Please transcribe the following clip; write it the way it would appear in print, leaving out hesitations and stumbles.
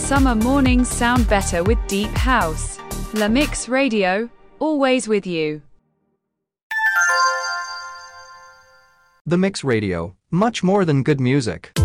Summer mornings sound better with deep house. La Mix Radio, always with you. The Mix Radio, much more than good music.